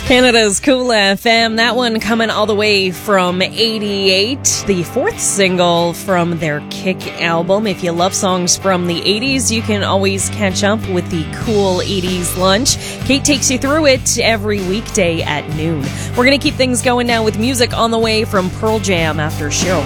Canada's Cool FM. That one coming all the way from 88, the fourth single from their Kick album. If you love songs from the 80s, you can always catch up with the Cool 80s Lunch. Kate takes you through it every weekday at noon. We're going to keep things going now with music on the way from Pearl Jam after Cheryl